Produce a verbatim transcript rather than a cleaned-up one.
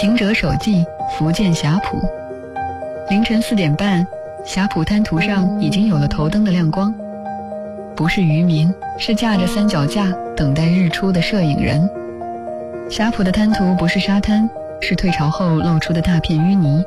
行者手记福建霞浦。凌晨四点半，霞浦滩涂上已经有了头灯的亮光，不是渔民，是架着三脚架等待日出的摄影人。霞浦的滩涂不是沙滩，是退潮后露出的大片淤泥。